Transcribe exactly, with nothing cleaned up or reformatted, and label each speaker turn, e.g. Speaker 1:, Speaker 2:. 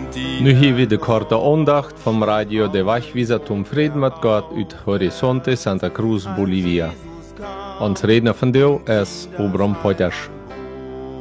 Speaker 1: Nu hier weer de korte aandacht vom Radio de Wachwieser Tom Fred met Gott uit Horizonte Santa Cruz, Bolivia. Ons redner van deel is Obram Potjas.